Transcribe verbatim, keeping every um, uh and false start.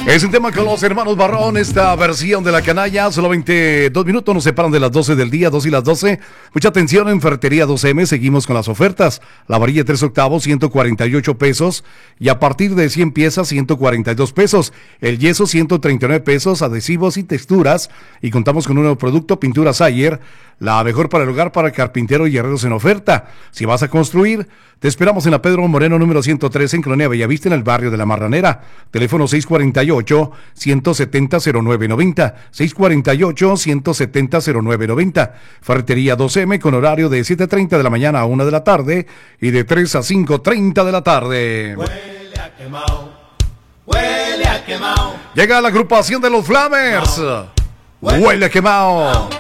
Es un tema con los hermanos Barrón, esta versión de La Canalla. Solo veintidós minutos nos separan de las doce del día, dos y las doce. Mucha atención, en Ferretería dos eme seguimos con las ofertas. La varilla tres octavos, ciento cuarenta y ocho pesos. Y a partir de cien piezas, ciento cuarenta y dos pesos. El yeso, ciento treinta y nueve pesos. Adhesivos y texturas. Y contamos con un nuevo producto, pintura Sayer. La mejor para el hogar, para carpintero y herreros en oferta. Si vas a construir, te esperamos en la Pedro Moreno número ciento trece en Colonia Bellavista, en el barrio de La Marranera. Teléfono seis cuarenta y ocho, ciento setenta, cero nueve noventa. seis cuarenta y ocho, ciento setenta, cero nueve noventa. Ferretería dos eme con horario de siete treinta de la mañana a una de la tarde y de tres a cinco treinta de la tarde. Huele a quemao, huele a quemao. Llega la agrupación de los Flamers. Huele a quemao.